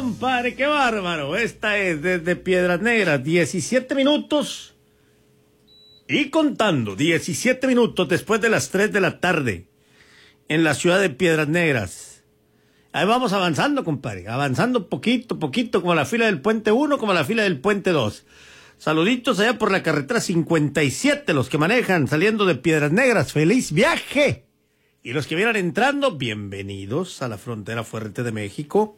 compadre, qué bárbaro. Esta es desde Piedras Negras, 17 minutos y contando, 17 minutos después de las 3 de la tarde en la ciudad de Piedras Negras. Ahí vamos avanzando, compadre, avanzando poquito, como la fila del puente 1, como la fila del puente 2. Saluditos allá por la carretera 57, los que manejan saliendo de Piedras Negras, feliz viaje. Y los que vienen entrando, bienvenidos a la frontera fuerte de México.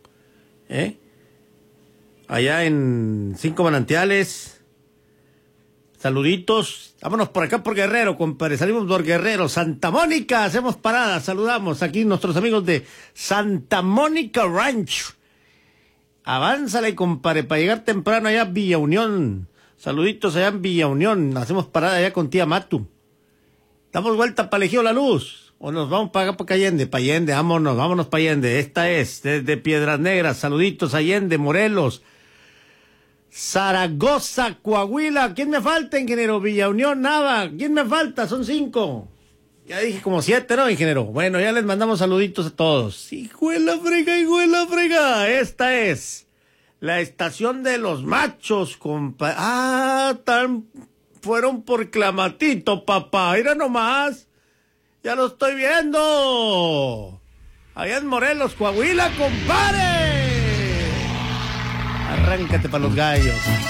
Allá en Cinco Manantiales, saluditos. Vámonos por acá por Guerrero, compadre. Salimos por Guerrero, Santa Mónica, hacemos parada, saludamos aquí nuestros amigos de Santa Mónica Ranch. Avánzale, compadre, para llegar temprano allá a Villa Unión. Saluditos allá en Villa Unión, hacemos parada allá con tía Matu. Damos vuelta para Elegio La Luz, o nos vamos para acá para Allende, vámonos para Allende. Esta es desde Piedras Negras, saluditos Allende, Morelos, Zaragoza, Coahuila. ¿Quién me falta, ingeniero? Villa Unión, Nava. ¿Quién me falta? Son 5. Ya dije como 7, ¿no, ingeniero? Bueno, ya les mandamos saluditos a todos. Hijo de la frega. Esta es la estación de los machos, compa. Fueron por Clamatito, papá. Mira nomás. Ya lo estoy viendo. Allá en Morelos, Coahuila, compadre. Arráncate para los gallos.